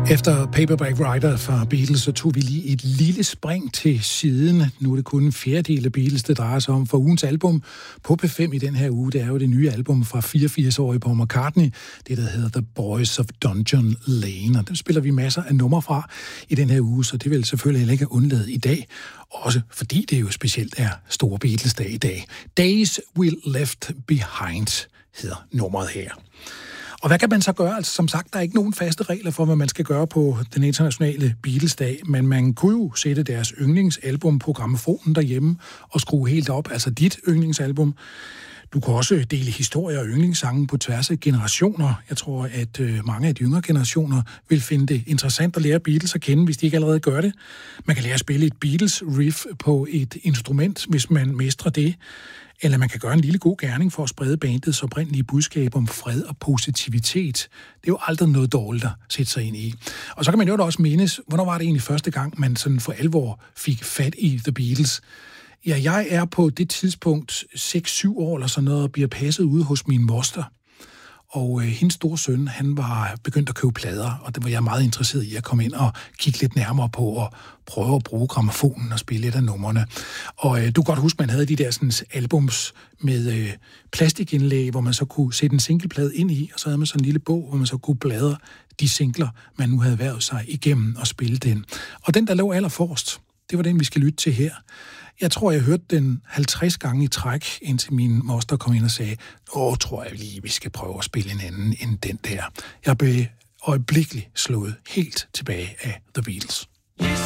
Efter Paperback Writer fra Beatles, så tog vi lige et lille spring til siden. Nu er det kun en fjerdedel af Beatles, det drejer sig om. For ugens album på P5 i den her uge, det er jo det nye album fra 84-årige Paul McCartney. Det, der hedder The Boys of Dungeon Lane. Og dem spiller vi masser af numre fra i den her uge, så det vil selvfølgelig heller ikke undlade i dag. Også fordi det jo specielt er store Beatles-dag i dag. Days We Left Behind hedder nummeret her. Og hvad kan man så gøre? Altså, som sagt, der er ikke nogen faste regler for, hvad man skal gøre på den internationale Beatles-dag, men man kunne jo sætte deres yndlingsalbum på grammofonen derhjemme og skrue helt op, altså dit yndlingsalbum. Du kan også dele historier og yndlingssange på tværs af generationer. Jeg tror, at mange af de yngre generationer vil finde det interessant at lære Beatles at kende, hvis de ikke allerede gør det. Man kan lære at spille et Beatles-riff på et instrument, hvis man mestrer det. Eller man kan gøre en lille god gerning for at sprede bandets oprindelige budskab om fred og positivitet. Det er jo aldrig noget dårligt at sætte sig ind i. Og så kan man jo også mindes, hvornår var det egentlig første gang, man sådan for alvor fik fat i The Beatles? Ja, jeg er på det tidspunkt 6-7 år eller sådan noget, og bliver passet ude hos min moster. Og hendes store søn, han var begyndt at købe plader, og det var jeg meget interesseret i at komme ind og kigge lidt nærmere på og prøve at bruge grammofonen og spille lidt af numrene. Og du kan godt huske, man havde de der sådan, albums med plastikindlæg, hvor man så kunne sætte en singleplade ind i, og så havde man sådan en lille bog, hvor man så kunne bladre de singler, man nu havde været sig igennem og spille den. Og den, der lå allerforrest, det var den, vi skal lytte til her. Jeg tror, jeg hørte den 50 gange i træk, indtil min moster kom ind og sagde, tror jeg lige, vi skal prøve at spille en anden end den der. Jeg blev øjeblikkeligt slået helt tilbage af The Beatles.